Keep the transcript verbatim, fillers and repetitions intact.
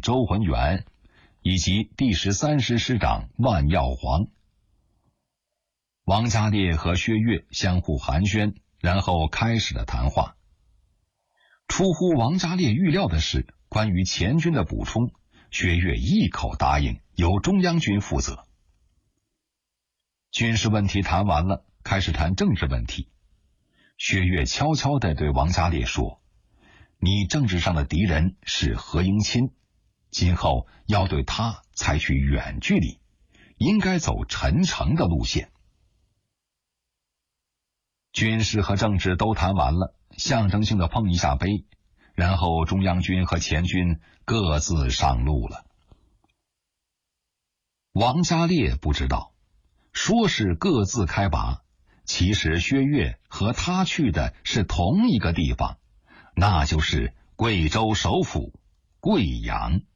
长周浑元以及第十三师师长万耀煌。王家烈和薛岳相互寒暄，然后开始了谈话。出乎王家烈预料的是，关于前军的补充，薛岳一口答应由中央军负责。军事问题谈完了，开始谈政治问题。薛岳悄悄地对王家烈说，你政治上的敌人是何应钦，今后要对他采取远距离，应该走陈诚的路线。军事和政治都谈完了，象征性的碰一下杯，然后中央军和前军各自上路了。王家烈不知道，说是各自开拔，其实薛岳和他去的是同一个地方，那就是贵州首府贵阳。